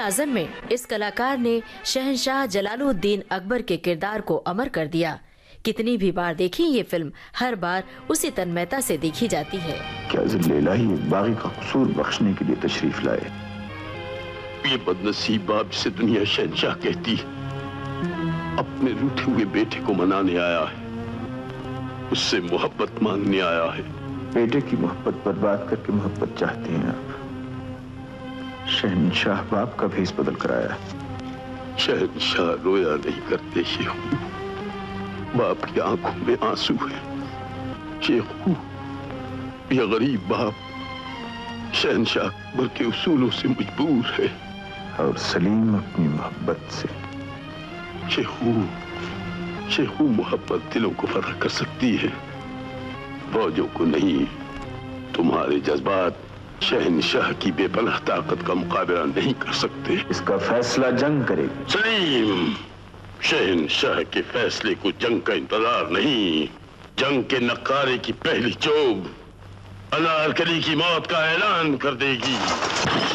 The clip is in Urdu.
اعظم میں اس کلاکار نے شہنشاہ جلال الدین اکبر کے کردار کو امر کر دیا۔ کتنی بھی بار دیکھیں یہ فلم ہر بار اسی تنمیتا سے دیکھی جاتی ہے۔ کیا ذل الہی ایک باغی کا قصور بخشنے کے لیے تشریف لائے؟ یہ بدنصیب باپ جسے دنیا شہنشاہ کہتی اپنے روٹھے ہوئے بیٹے کو منانے آیا ہے، اس سے محبت مانگنے آیا ہے۔ بیٹے کی محبت برباد کر کے محبت چاہتے ہیں آپ؟ شہنشاہ باپ کا بھیس بدل کر آیا ہے۔ شہنشاہ رویا نہیں کرتے شیخو، باپ کی آنکھوں میں آنسو ہے۔ شیخو، یہ غریب باپ شہنشاہ اکبر کے اصولوں سے مجبور ہے اور سلیم اپنی محبت سے۔ شیخو محبت دلوں کو فتح کر سکتی ہے، فوجوں کو نہیں۔ تمہارے جذبات شہنشاہ کی بے پناہ طاقت کا مقابلہ نہیں کر سکتے۔ اس کا فیصلہ جنگ کرے گی۔ سلیم، شہنشاہ کے فیصلے کو جنگ کا انتظار نہیں، جنگ کے نقارے کی پہلی چوب انارکلی کی موت کا اعلان کر دے گی۔